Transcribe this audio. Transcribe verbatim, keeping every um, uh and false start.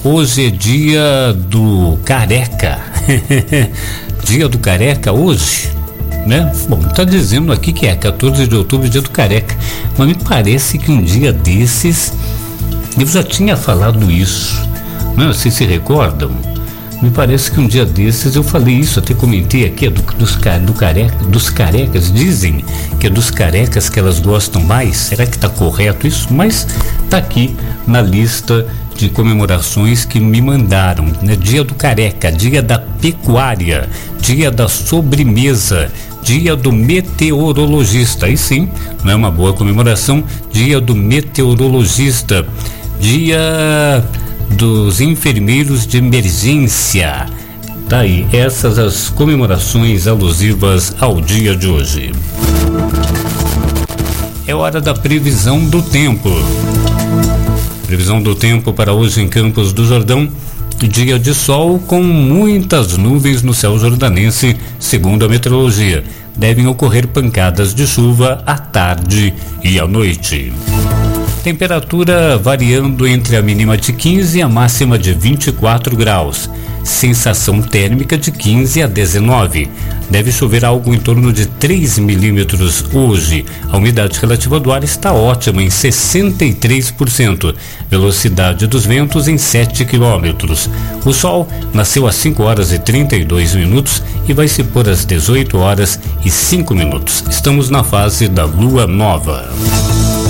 Hoje é dia do careca. Dia do careca hoje, né? Bom, tá dizendo aqui que é quatorze de outubro, dia do careca. Mas me parece que um dia desses eu já tinha falado isso, né? Vocês se recordam? Me parece que um dia desses eu falei isso, até comentei aqui, é do, dos, do careca, dos carecas. Dizem que é dos carecas que elas gostam mais. Será que está correto isso? Mas tá aqui na lista de comemorações que me mandaram, né? Dia do careca, dia da pecuária, dia da sobremesa, dia do meteorologista. Aí sim, não é uma boa comemoração. Dia do meteorologista, dia dos enfermeiros de emergência. Tá aí, essas as comemorações alusivas ao dia de hoje. É hora da previsão do tempo. Previsão do tempo para hoje em Campos do Jordão. Dia de sol com muitas nuvens no céu jordanense, segundo a meteorologia. Devem ocorrer pancadas de chuva à tarde e à noite. Temperatura variando entre a mínima de quinze e a máxima de vinte e quatro graus. Sensação térmica de quinze a dezenove. Deve chover algo em torno de três milímetros hoje. A umidade relativa do ar está ótima, em sessenta e três por cento. Velocidade dos ventos em sete quilômetros. O sol nasceu às cinco horas e trinta e dois minutos e vai se pôr às dezoito horas e cinco minutos. Estamos na fase da lua nova.